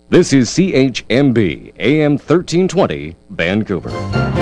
This is CHMB AM 1320 Vancouver.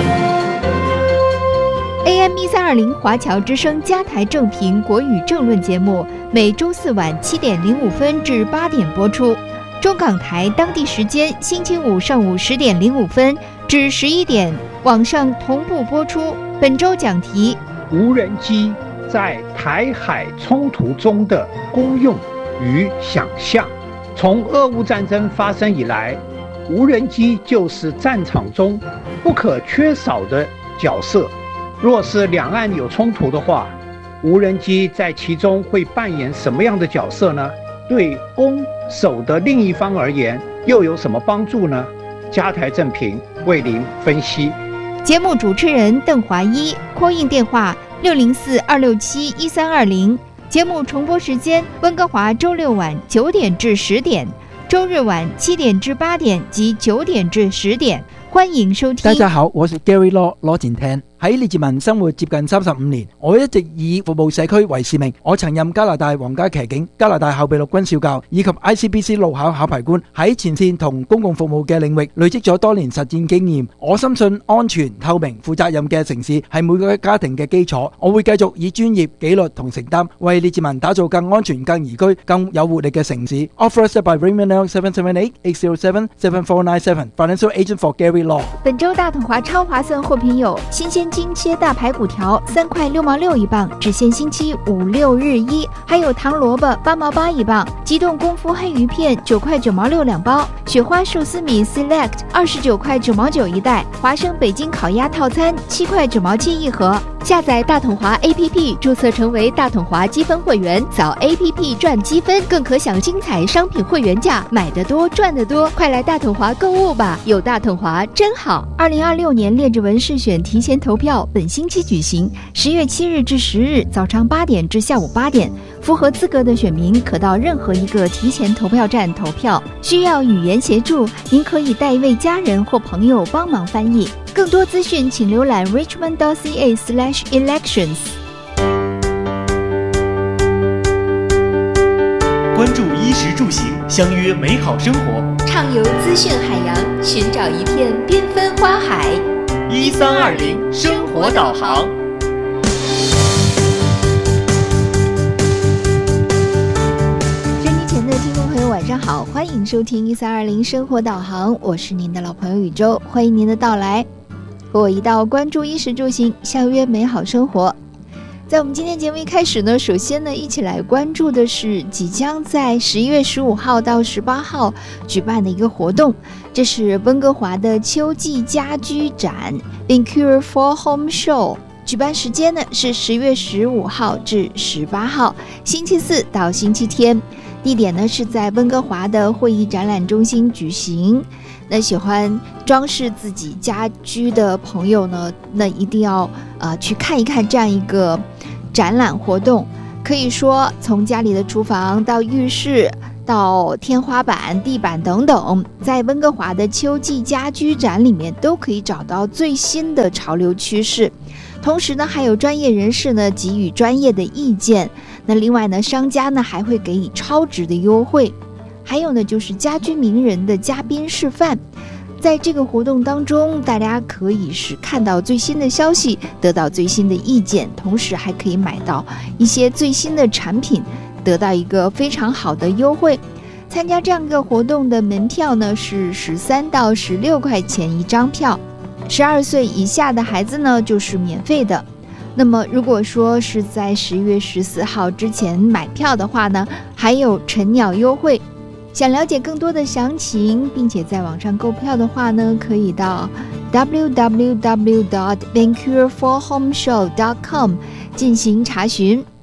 AM 1320华侨之声加台正频国语政论节目，每周四晚7点05分至8点播出。中港台当地时间星期五上午10点05分至11点，网上同步播出。本周讲题： 无人机在台海冲突中的功用与想象。从俄乌战争发生以来，无人机就是战场中不可缺少的角色。若是两岸有冲突的话，无人机在其中会扮演什么样的角色呢？对攻守的另一方而言，又有什么帮助呢？加台正评为您分析。 节目主持人邓华一，call in电话604-267-1320。节目重播时间：温哥华周六晚9点至10点，周日晚7点至8点及9點至10點。歡迎收聽。 大家好，我是 Gary Law 羅健聽。喺列治文生活接近35年，我一直以服務社區為使命。我曾任加拿大皇家騎警、加拿大後備陸軍少校以及 ICBC 路考考牌官，喺前線同公共服務嘅領域累積咗多年實戰經驗。我深信安全、透明、負責任嘅城市係每個家庭嘅基礎。我會繼續以專業、紀律同承擔，為列治文打造更安全、更宜居、更有活力嘅城市。Authorized by Raymond L 778-807-7497 Financial Agent for Gary Law。 本周大统华超划算货品有：新鲜金切大排骨条3塊6毛6一磅，只限星期5、6日1；还有糖萝卜8毛8一磅，机动功夫黑鱼片9塊9毛62包，雪花寿司米 Select 29塊9毛9一袋，华生北京烤鸭套餐7塊9毛7一盒。下载大统华 APP， 注册成为大统华积分会员，扫 APP 赚积分，更可享精彩商品会员价，买得多赚得多，快来大统华购物吧！有大统华真好。2026年列治文市选提前投票本星期举行，10月7日至10日早上8点至下午8点，符合资格的选民可到任何一个提前投票站投票。需要语言协助，您可以带一位家人或朋友帮忙翻译。更多资讯请浏览 richmond.ca/elections。 关注衣食住行，相约美好生活， 畅游资讯海洋，寻找一片缤纷花海。 1320生活导航。 收听前的听众朋友晚上好，欢迎收听1320生活导航，我是您的老朋友宇宙，欢迎您的到来。和我一道关注衣食住行，相约美好生活。在我们今天节目一开始呢，首先呢，一起来关注的是即将在11月15号到18号举办的一个活动，这是温哥华的秋季家居展 Vancouver Fall Home Show。举办时间呢是10月15号至18号，星期四到星期天。地点呢是在温哥华的会议展览中心举行。那喜欢装饰自己家居的朋友呢，那一定要去看一看这样一个展览活动。可以说从家里的厨房到浴室到天花板、地板等等，在温哥华的秋季家居展里面都可以找到最新的潮流趋势。同时呢，还有专业人士呢给予专业的意见。那另外呢，商家呢还会给予超值的优惠。还有呢，就是家居名人的嘉宾示范。在这个活动当中，大家可以是看到最新的消息，得到最新的意见，同时还可以买到一些最新的产品，得到一个非常好的优惠。参加这样一个活动的门票呢是13到16块钱一张票，12岁以下的孩子呢就是免费的。那么如果说是在10月14号之前买票的话呢，还有晨鸟优惠。想了解更多的详情，并且在网上购票的话呢，可以到 www.vancouverfallhomeshow.com 进行查询。